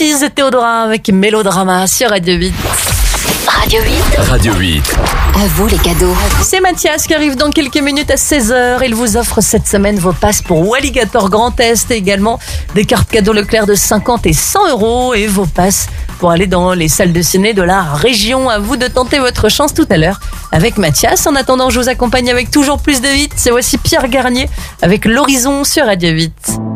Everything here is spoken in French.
Oasis et Théodora avec Mélodrama sur Radio 8. Radio 8. Radio 8. À vous les cadeaux. C'est Mathias qui arrive dans quelques minutes à 16h. Il vous offre cette semaine vos passes pour Walligator Grand Est et également des cartes cadeaux Leclerc de 50 et 100 euros et vos passes pour aller dans les salles de ciné de la région. À vous de tenter votre chance tout à l'heure avec Mathias. En attendant, je vous accompagne avec toujours plus de 8. C'est voici Pierre Garnier avec L'Horizon sur Radio 8.